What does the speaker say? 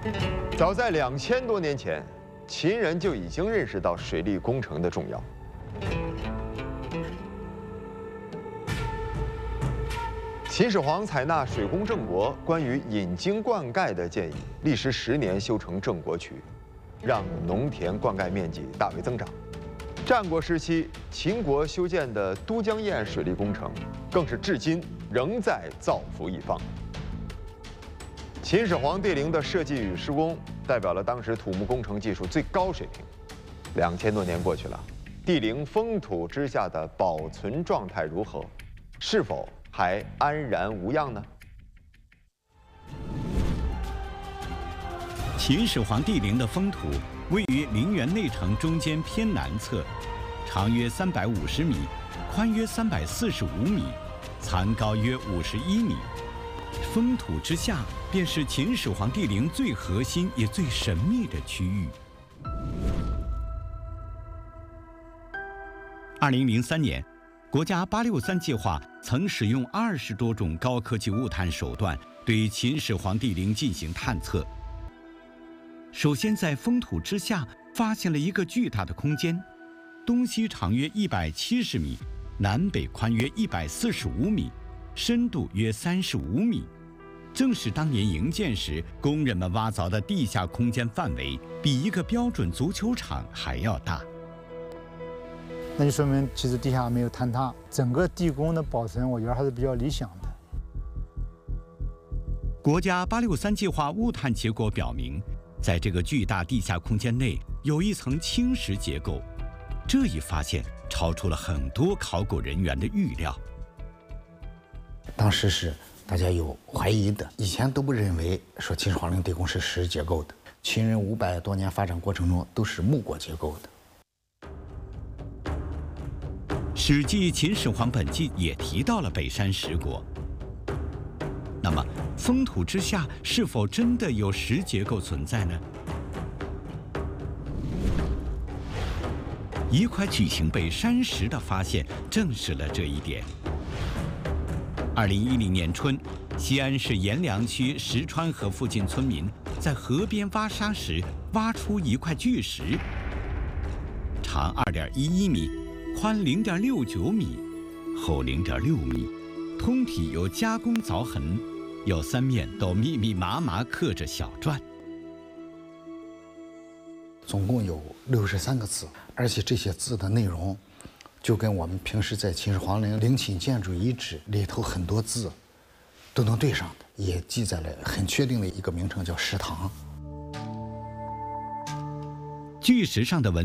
早在2000多年前，秦人就已经认识到水利工程的重要。秦始皇采纳水工郑国关于引经灌溉的建议，历时10年修成郑国渠，让农田灌溉面积大为增长。战国时期，秦国修建的都江堰水利工程，更是至今仍在造福一方。秦始皇帝陵的设计与施工，代表了当时土木工程技术最高水平。2000多年过去了，帝陵封土之下的保存状态如何？是否还安然无恙呢？ 秦始皇帝陵的封土位于陵园内城中间偏南侧，长约350米，宽约345米，残高约51米。封土之下便是秦始皇帝陵最核心也最神秘的区域。2003年，国家863计划曾使用20多种高科技物探手段对秦始皇帝陵进行探测。首先在封土之下发现了一个巨大的空间，东西长约170米，南北宽约145米，深度约35米。正是当年营建时工人们挖凿的地下空间范围，比一个标准足球场还要大。 那就说明其实地下没有坍塌，整个地宫的保存，我觉得还是比较理想的。 国家863计划物探结果表明，在这个巨大地下空间内有一层侵蚀结构，这一发现超出了很多考古人员的预料。 当时是大家有怀疑的，以前都不认为说秦始皇陵地宫是石结构的，秦人500多年发展过程中都是木椁结构的。 《史记·秦始皇本纪》也提到了北山石椁。那么，封土之下是否真的有石结构存在呢？一块巨型北山石的发现证实了这一点。2010年春，西安市阎良区石川河附近村民在河边挖沙时挖出一块巨石，长2.11米，宽0.69米，厚0.6米，通体有加工凿痕，有3面都密密麻麻刻着小篆。 总共有63个字，而且这些字的内容就跟我们平时在秦始皇陵陵寝建筑遗址里头很多字都能对上的，也记载了很确定的一个名称，叫石堂。 巨石上的文